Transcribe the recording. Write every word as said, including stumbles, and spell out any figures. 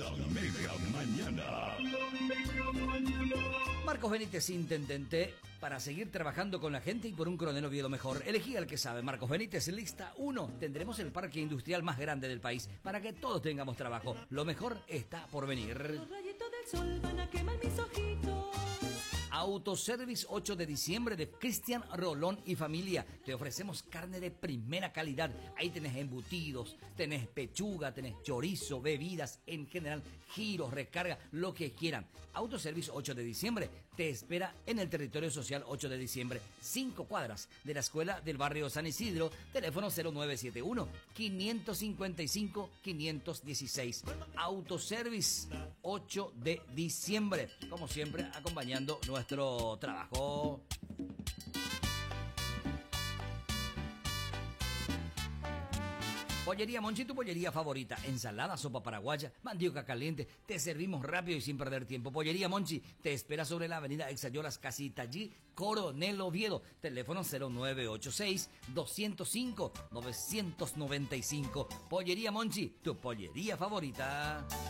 La Mega Mañana. Marcos Benítez, intendente, para seguir trabajando con la gente y por un Coronel Oviedo mejor. Elegí al que sabe. Marcos Benítez, lista uno. Tendremos el parque industrial más grande del país para que todos tengamos trabajo. Lo mejor está por venir. Los rayitos del sol van a quemar mis ojitos. Autoservice ocho de diciembre de Cristian Rolón y familia. Te ofrecemos carne de primera calidad. Ahí tenés embutidos, tenés pechuga, tenés chorizo, bebidas, en general, giros, recarga, lo que quieran. Autoservice ocho de diciembre te espera en el territorio social ocho de diciembre, cinco cuadras de la escuela del barrio San Isidro. Teléfono cero nueve siete uno, cinco cinco cinco, cinco uno seis. Autoservice ocho de diciembre. Como siempre, acompañando nuestro nuestro trabajo. Pollería Monchi, tu pollería favorita. Ensalada, sopa paraguaya, mandioca caliente. Te servimos rápido y sin perder tiempo. Pollería Monchi te espera sobre la avenida Exayolas, casita allí, Coronel Oviedo. Teléfono cero nueve ocho seis, dos cero cinco, nueve nueve cinco. Pollería Monchi, tu pollería favorita.